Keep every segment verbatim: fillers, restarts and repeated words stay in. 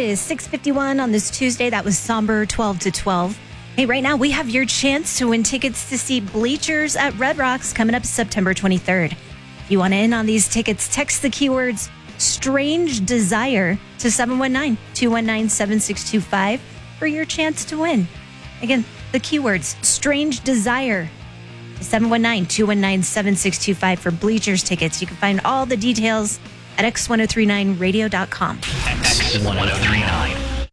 is six fifty-one on this Tuesday. That was somber twelve to twelve. Hey, right now we have your chance to win tickets to see Bleachers at Red Rocks coming up September twenty-third. If you want to in on these tickets, text the keywords Strange Desire to seven one nine, two one nine, seven six two five for your chance to win. Again, the keywords Strange Desire to seven one nine, two one nine, seven six two five for Bleachers tickets. You can find all the details at x ten thirty-nine radio dot com. X ten thirty-nine.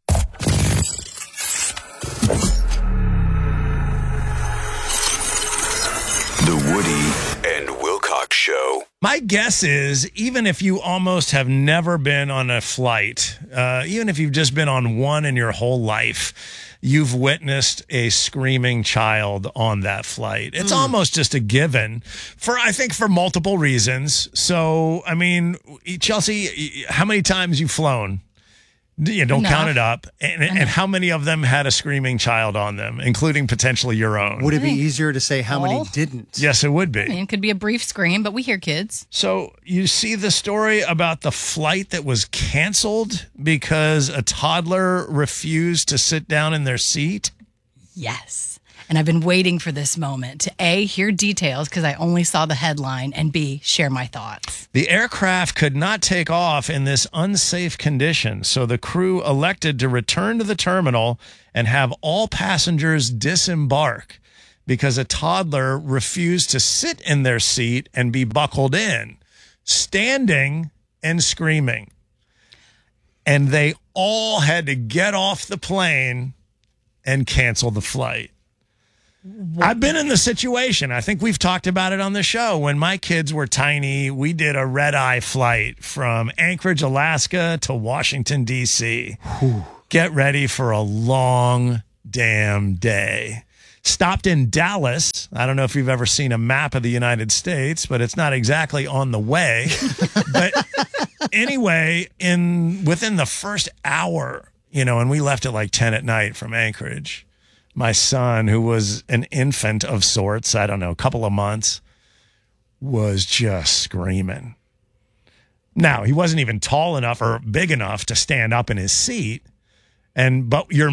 The Woody and Wilcox Show. My guess is, even if you almost have never been on a flight, uh, even if you've just been on one in your whole life, you've witnessed a screaming child on that flight. It's mm. almost just a given, for I think for multiple reasons. So, I mean, Chelsea, how many times you've flown? You don't Enough. count it up. And, and how many of them had a screaming child on them, including potentially your own? Would it be easier to say how All? many didn't? Yes, it would be. I mean, it could be a brief scream, but we hear kids. So you see the story about the flight that was canceled because a toddler refused to sit down in their seat? Yes. And I've been waiting for this moment to A, hear details because I only saw the headline, and B, share my thoughts. The aircraft could not take off in this unsafe condition, so the crew elected to return to the terminal and have all passengers disembark because a toddler refused to sit in their seat and be buckled in, standing and screaming. And they all had to get off the plane and cancel the flight. I've been in the situation. I think we've talked about it on the show. When my kids were tiny, we did a red-eye flight from Anchorage, Alaska to Washington, D C Get ready for a long damn day. Stopped in Dallas. I don't know if you've ever seen a map of the United States, but it's not exactly on the way. But anyway, in within the first hour, you know, and we left at like ten at night from Anchorage. My son, who was an infant of sorts, I don't know, a couple of months, was just screaming. Now, he wasn't even tall enough or big enough to stand up in his seat, and but your